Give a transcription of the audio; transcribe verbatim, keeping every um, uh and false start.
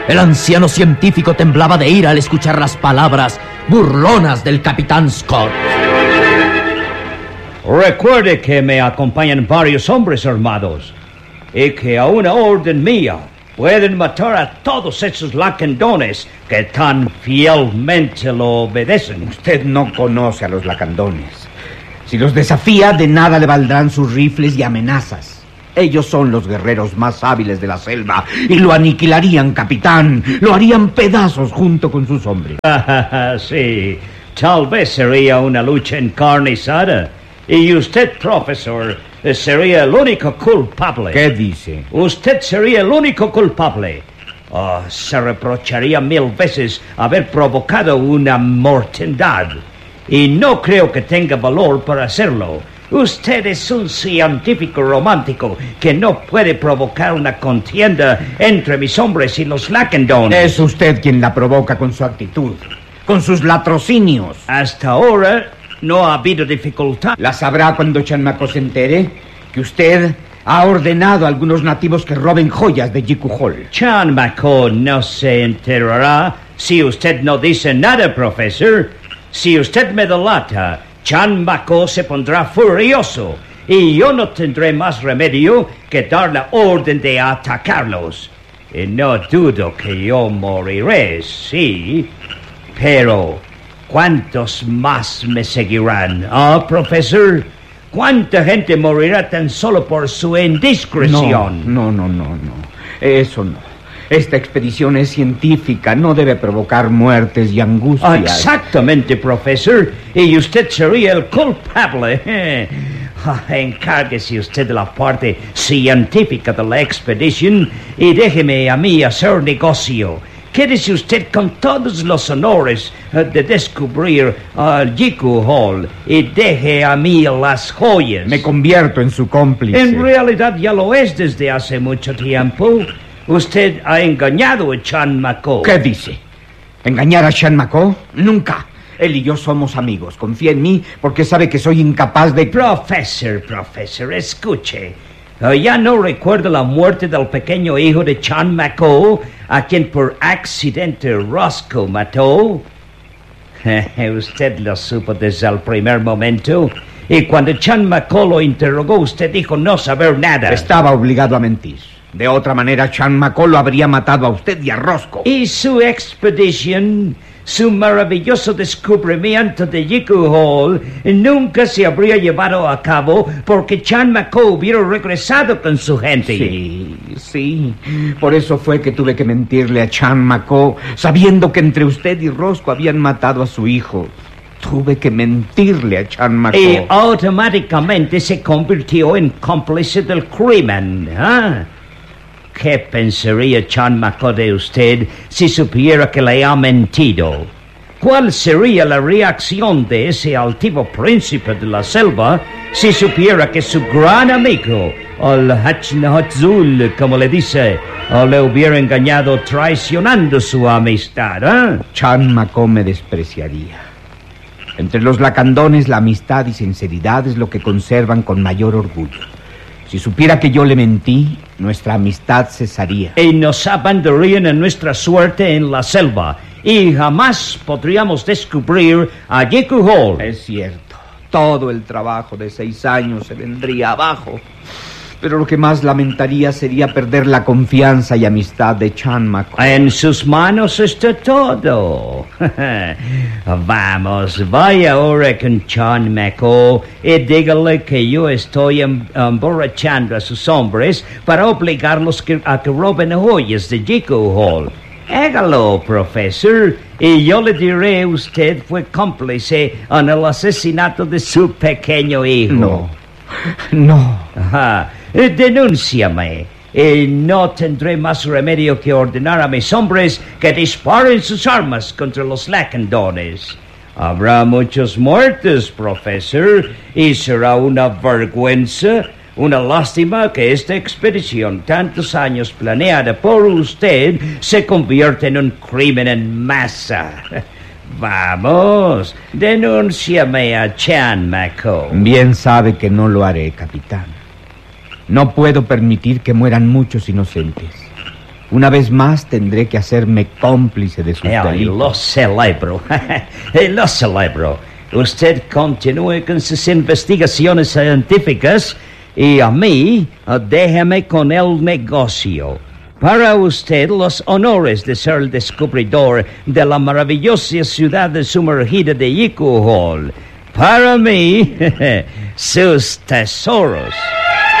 El anciano científico temblaba de ira al escuchar las palabras burlonas del capitán Scott. Recuerde que me acompañan varios hombres armados y que a una orden mía pueden matar a todos esos lacandones que tan fielmente lo obedecen. Usted no conoce a los lacandones. Si los desafía, de nada le valdrán sus rifles y amenazas. Ellos son los guerreros más hábiles de la selva y lo aniquilarían, capitán. Lo harían pedazos junto con sus hombres. Sí, tal vez sería una lucha encarnizada. Y usted, profesor, sería el único culpable. ¿Qué dice? Usted sería el único culpable. Oh, se reprocharía mil veces haber provocado una mortandad. Y no creo que tenga valor para hacerlo. Usted es un científico romántico que no puede provocar una contienda entre mis hombres y los lacandones. Es usted quien la provoca con su actitud, con sus latrocinios. Hasta ahora no ha habido dificultad. La sabrá cuando Chanmaco se entere que usted ha ordenado a algunos nativos que roben joyas de Jiku Hall. Chanmaco no se enterará si usted no dice nada, profesor. Si usted me delata, Chanmaco se pondrá furioso y yo no tendré más remedio que dar la orden de atacarlos. Y no dudo que yo moriré, sí, pero ¿cuántos más me seguirán? ¿Ah, profesor? ¿Cuánta gente morirá tan solo por su indiscreción? No, no, no, no, no. Eso no. Esta expedición es científica, no debe provocar muertes y angustias. Exactamente, profesor. Y usted sería el culpable. Encárguese usted de la parte científica de la expedición y déjeme a mí hacer negocio. Quédese usted con todos los honores uh, de descubrir uh, Jiku Hall y deje a mí las joyas. Me convierto en su cómplice. En realidad ya lo es desde hace mucho tiempo. Usted ha engañado a Chanmaco. ¿Qué dice? ¿Engañar a Chanmaco? Nunca. Él y yo somos amigos. Confía en mí porque sabe que soy incapaz de... Profesor, profesor, escuche. Uh, ya no recuerdo la muerte del pequeño hijo de Chanmaco, a quien por accidente Roscoe mató. Usted lo supo desde el primer momento. Y cuando Chanmaco lo interrogó, usted dijo no saber nada. Estaba obligado a mentir. De otra manera, Chanmaco lo habría matado a usted y a Roscoe. Y su expedición, su maravilloso descubrimiento de Jiku Hall, nunca se habría llevado a cabo porque Chanmaco hubiera regresado con su gente. Sí, sí. Por eso fue que tuve que mentirle a Chanmaco, sabiendo que entre usted y Roscoe habían matado a su hijo. Tuve que mentirle a Chanmaco. Y automáticamente se convirtió en cómplice del crimen, ¿ah? ¿eh? ¿Qué pensaría Chanmaco de usted si supiera que le ha mentido? ¿Cuál sería la reacción de ese altivo príncipe de la selva si supiera que su gran amigo, el Hachnahatzul, como le dice, le hubiera engañado traicionando su amistad? ¿eh? Chanmaco me despreciaría. Entre los lacandones, la amistad y sinceridad es lo que conservan con mayor orgullo. Si supiera que yo le mentí, nuestra amistad cesaría. Y nos abandonarían a nuestra suerte en la selva. Y jamás podríamos descubrir a Jiku Hall. Es cierto. Todo el trabajo de seis años se vendría abajo. Pero lo que más lamentaría sería perder la confianza y amistad de Chanmaco. En sus manos está todo. Vamos, vaya ahora con Chanmaco y dígale que yo estoy emborrachando a sus hombres para obligarlos a que roben joyas de Jiku Hall. Hágalo, profesor, y yo le diré usted fue cómplice en el asesinato de su pequeño hijo. No, no. Ajá. Denúnciame. Y no tendré más remedio que ordenar a mis hombres que disparen sus armas contra los lacandones. Habrá muchos muertos, profesor, y será una vergüenza, una lástima que esta expedición, tantos años planeada por usted, se convierta en un crimen en masa. Vamos, denúnciame a Chanmaco. Bien sabe que no lo haré, capitán. No puedo permitir que mueran muchos inocentes. Una vez más tendré que hacerme cómplice de sus Eh, delitos. lo celebro. Eh, lo celebro. Usted continúe con sus investigaciones científicas y a mí, eh, déjeme con el negocio. Para usted, los honores de ser el descubridor de la maravillosa ciudad sumergida de Yiku Hall. Para mí, sus tesoros.